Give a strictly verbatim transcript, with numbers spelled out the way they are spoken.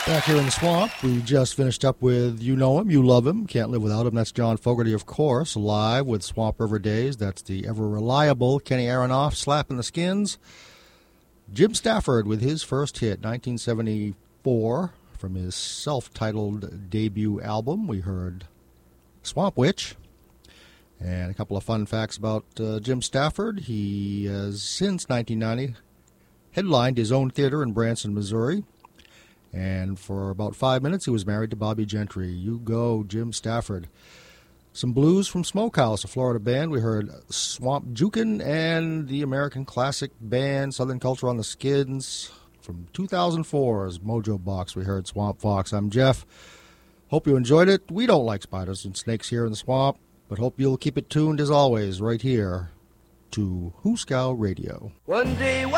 Back here in the swamp, we just finished up with You Know Him, You Love Him, Can't Live Without Him. That's John Fogerty, of course, live with Swamp River Days. That's the ever-reliable Kenny Aronoff slapping the skins. Jim Stafford with his first hit, nineteen seventy-four, from his self-titled debut album. We heard Swamp Witch. And a couple of fun facts about uh, Jim Stafford. He has, since nineteen ninety, headlined his own theater in Branson, Missouri. And for about five minutes, he was married to Bobby Gentry. You go, Jim Stafford. Some blues from Smokehouse, a Florida band. We heard Swamp Jukin' and the American classic band Southern Culture on the Skins. From two thousand four's Mojo Box, we heard Swamp Fox. I'm Jeff. Hope you enjoyed it. We don't like spiders and snakes here in the swamp, but hope you'll keep it tuned, as always, right here to Hooskow Radio. One day...